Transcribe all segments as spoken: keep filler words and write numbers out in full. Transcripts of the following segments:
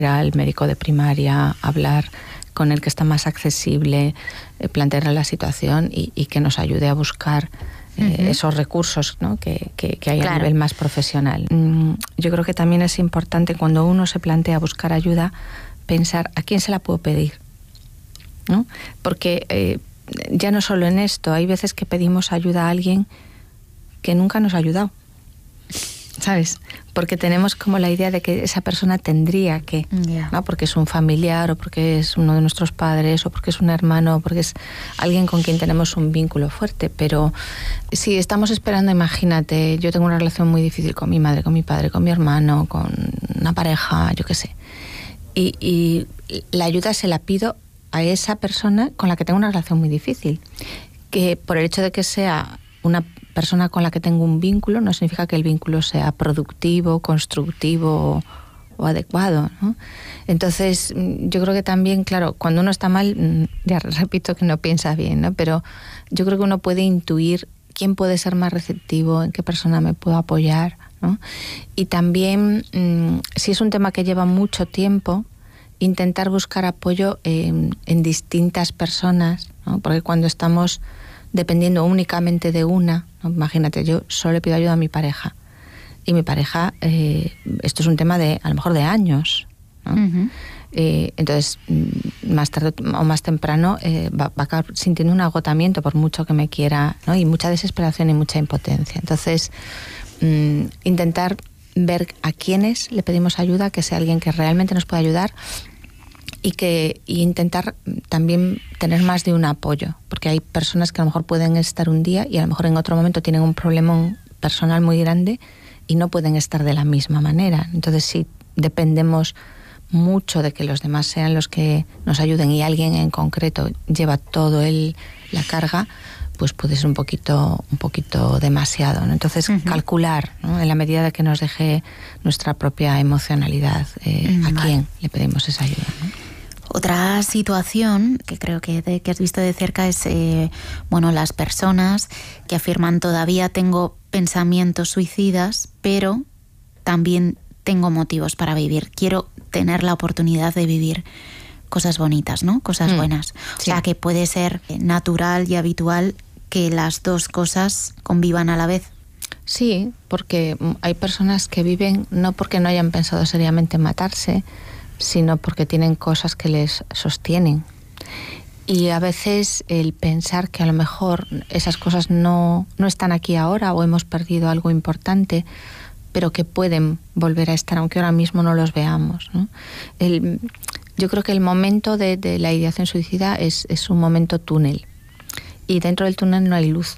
al médico de primaria, hablar con el que está más accesible, eh, plantearle la situación y, y que nos ayude a buscar eh, uh-huh. esos recursos, ¿no? que, que, que hay claro. a nivel más profesional. Mm, yo creo que también es importante cuando uno se plantea buscar ayuda, pensar a quién se la puedo pedir, ¿no? Porque eh, ya no solo en esto, hay veces que pedimos ayuda a alguien que nunca nos ha ayudado, ¿sabes? Porque tenemos como la idea de que esa persona tendría que, yeah. ¿no? Porque es un familiar, o porque es uno de nuestros padres, o porque es un hermano, o porque es alguien con quien tenemos un vínculo fuerte. Pero si estamos esperando, imagínate, yo tengo una relación muy difícil con mi madre, con mi padre, con mi hermano, con una pareja, yo qué sé. Y, y la ayuda se la pido a esa persona con la que tengo una relación muy difícil. Que por el hecho de que sea una persona con la que tengo un vínculo no significa que el vínculo sea productivo, constructivo o, o adecuado, ¿no? Entonces yo creo que también, claro, cuando uno está mal, ya repito que no piensa bien, ¿no? Pero yo creo que uno puede intuir quién puede ser más receptivo, en qué persona me puedo apoyar, ¿no? Y también, si es un tema que lleva mucho tiempo, intentar buscar apoyo en, en distintas personas, ¿no? Porque cuando estamos dependiendo únicamente de una, ¿no? Imagínate, yo solo le pido ayuda a mi pareja y mi pareja, eh, esto es un tema de a lo mejor de años, ¿no? Uh-huh. eh, entonces más tarde o más temprano eh, va, va a acabar sintiendo un agotamiento por mucho que me quiera, ¿no? Y mucha desesperación y mucha impotencia. Entonces mmm, intentar ver a quiénes le pedimos ayuda, que sea alguien que realmente nos pueda ayudar. Y que y intentar también tener más de un apoyo, porque hay personas que a lo mejor pueden estar un día y a lo mejor en otro momento tienen un problema personal muy grande y no pueden estar de la misma manera. Entonces, si dependemos mucho de que los demás sean los que nos ayuden y alguien en concreto lleva todo el, la carga, pues puede ser un poquito un poquito demasiado, ¿no? Entonces, uh-huh. calcular, ¿no? En la medida de que nos deje nuestra propia emocionalidad, eh, uh-huh. a quién le pedimos esa ayuda, ¿no? Otra situación que creo que, de, que has visto de cerca es, eh, bueno, las personas que afirman todavía tengo pensamientos suicidas, pero también tengo motivos para vivir. Quiero tener la oportunidad de vivir cosas bonitas, ¿no? Cosas mm, buenas. O sí. sea, que puede ser natural y habitual que las dos cosas convivan a la vez. Sí, porque hay personas que viven no porque no hayan pensado seriamente en matarse, sino porque tienen cosas que les sostienen. Y a veces el pensar que a lo mejor esas cosas no, no están aquí ahora o hemos perdido algo importante, pero que pueden volver a estar, aunque ahora mismo no los veamos, ¿no? El, yo creo que el momento de, de la ideación suicida es, es un momento túnel. Y dentro del túnel no hay luz.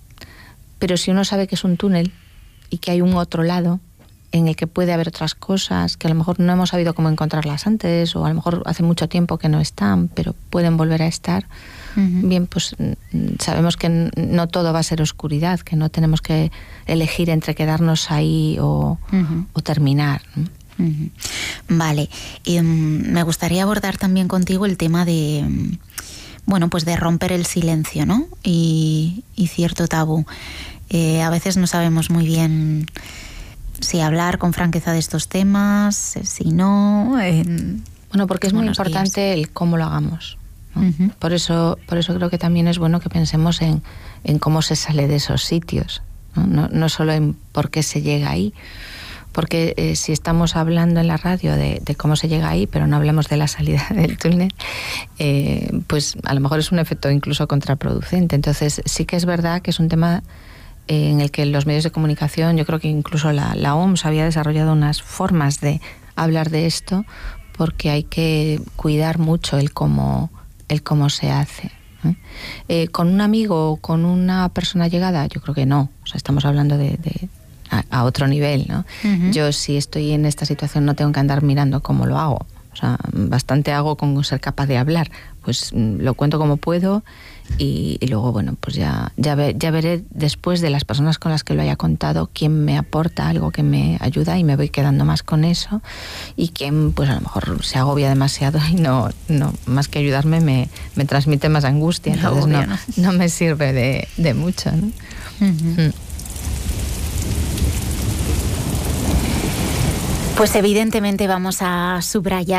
Pero si uno sabe que es un túnel y que hay un otro lado en el que puede haber otras cosas que a lo mejor no hemos sabido cómo encontrarlas antes, o a lo mejor hace mucho tiempo que no están, pero pueden volver a estar, uh-huh. bien, pues sabemos que no todo va a ser oscuridad, que no tenemos que elegir entre quedarnos ahí o, uh-huh. o terminar, ¿no? Uh-huh. Vale. Y, um, me gustaría abordar también contigo el tema de, um, bueno, pues de romper el silencio, ¿no? Y, y cierto tabú. Eh, a veces no sabemos muy bien si hablar con franqueza de estos temas, si no. En... Bueno, porque es muy importante días. El cómo lo hagamos, ¿no? Uh-huh. Por eso, por eso creo que también es bueno que pensemos en, en cómo se sale de esos sitios, ¿no? No, no solo en por qué se llega ahí. Porque eh, si estamos hablando en la radio de, de cómo se llega ahí, pero no hablamos de la salida del túnel, eh, pues a lo mejor es un efecto incluso contraproducente. Entonces sí que es verdad que es un tema en el que los medios de comunicación, yo creo que incluso la, la O M S había desarrollado unas formas de hablar de esto, porque hay que cuidar mucho el cómo, el cómo se hace. ¿eh? Eh, ¿Con un amigo o con una persona llegada? Yo creo que no. O sea, estamos hablando de, de a, a otro nivel, ¿no? Uh-huh. Yo, si estoy en esta situación, no tengo que andar mirando cómo lo hago. O sea, bastante hago con ser capaz de hablar. Pues lo cuento como puedo y, y luego, bueno, pues ya, ya, ve, ya veré después de las personas con las que lo haya contado quién me aporta algo que me ayuda y me voy quedando más con eso, y quién, pues a lo mejor se agobia demasiado y no, no más que ayudarme me, me transmite más angustia. Entonces no, no, no me sirve de, de mucho, ¿no? Uh-huh. mm. Pues evidentemente vamos a subrayar